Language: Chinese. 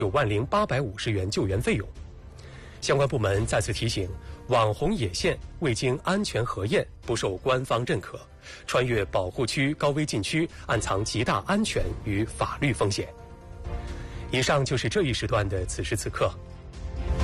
90850元救援费用。相关部门再次提醒，网红野线未经安全核验，不受官方认可，穿越保护区、高危禁区，暗藏极大安全与法律风险。以上就是这一时段的此时此刻，